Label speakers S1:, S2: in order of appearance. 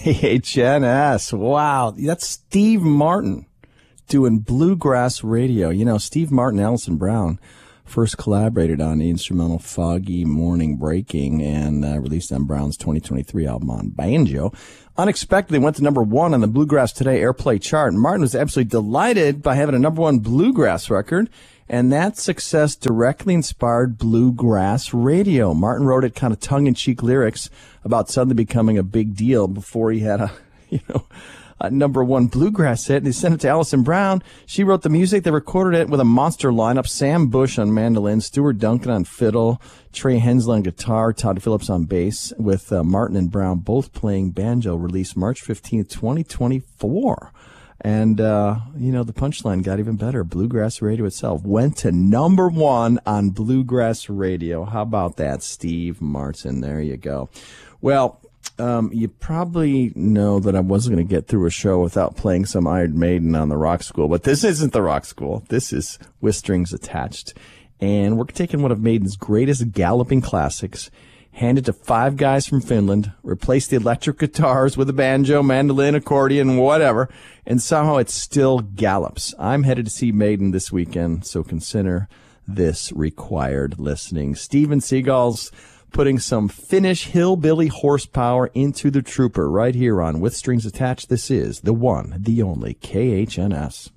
S1: KHNS. Wow. That's Steve Martin doing bluegrass radio. You know, Steve Martin and Alison Brown first collaborated on the instrumental Foggy Morning Breaking and released on Brown's 2023 album on banjo. Unexpectedly went to number 1 on the Bluegrass Today Airplay chart. Martin was absolutely delighted by having a number 1 bluegrass record, and that success directly inspired bluegrass radio. Martin wrote it kind of tongue-in-cheek lyrics about suddenly becoming a big deal before he had a number 1 bluegrass hit, and he sent it to Alison Brown. She wrote the music. They recorded it with a monster lineup: Sam Bush on mandolin, Stuart Duncan on fiddle, Trey Hensler on guitar, Todd Phillips on bass, with Martin and Brown both playing banjo. Released March 15th, 2024. And, the punchline got even better. Bluegrass radio itself went to number 1 on Bluegrass Radio. How about that, Steve Martin? There you go. Well, you probably know that I wasn't going to get through a show without playing some Iron Maiden on the Rock School, but this isn't the Rock School. This is With Strings Attached. And we're taking one of Maiden's greatest galloping classics, hand it to 5 guys from Finland, replace the electric guitars with a banjo, mandolin, accordion, whatever, and somehow it still gallops. I'm headed to see Maiden this weekend, so consider this required listening. Steven Seagal's putting some Finnish hillbilly horsepower into the Trooper right here on With Strings Attached. This is the one, the only KHNS.